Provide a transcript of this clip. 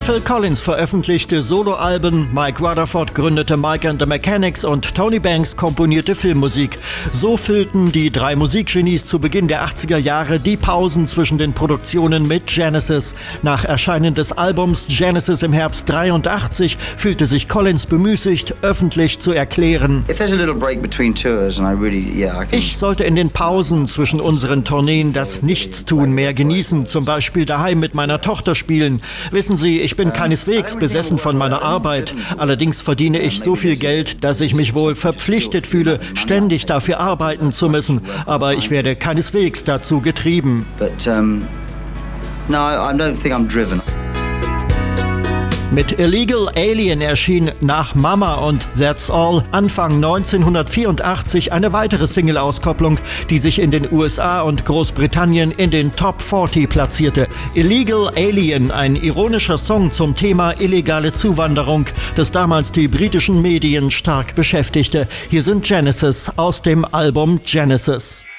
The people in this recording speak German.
Phil Collins veröffentlichte Soloalben, Mike Rutherford gründete Mike and the Mechanics und Tony Banks komponierte Filmmusik. So füllten die drei Musikgenies zu Beginn der 80er Jahre die Pausen zwischen den Produktionen mit Genesis. Nach Erscheinen des Albums Genesis im Herbst 83 fühlte sich Collins bemüßigt, öffentlich zu erklären: Ich sollte in den Pausen zwischen unseren Tourneen das Nichtstun mehr genießen, zum Beispiel daheim mit meiner Tochter spielen. Wissen Sie, ich bin keineswegs besessen von meiner Arbeit. Allerdings verdiene ich so viel Geld, dass ich mich wohl verpflichtet fühle, ständig dafür arbeiten zu müssen. Aber ich werde keineswegs dazu getrieben. No, I don't think I'm driven. Mit Illegal Alien erschien nach Mama und That's All Anfang 1984 eine weitere Single-Auskopplung, die sich in den USA und Großbritannien in den Top 40 platzierte. Illegal Alien, ein ironischer Song zum Thema illegale Zuwanderung, das damals die britischen Medien stark beschäftigte. Hier sind Genesis aus dem Album Genesis.